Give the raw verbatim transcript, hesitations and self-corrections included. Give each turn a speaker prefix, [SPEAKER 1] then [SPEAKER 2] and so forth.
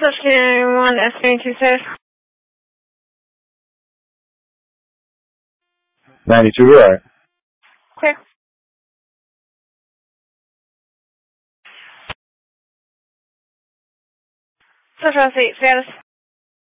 [SPEAKER 1] ninety-one, estimating two six.
[SPEAKER 2] ninety-two, right.
[SPEAKER 1] Clear. Central eight, status.